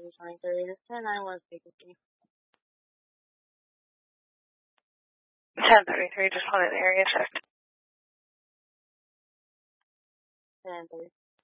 2023. This is 1091, speak with me. 1033, just wanted an area checked. 1033.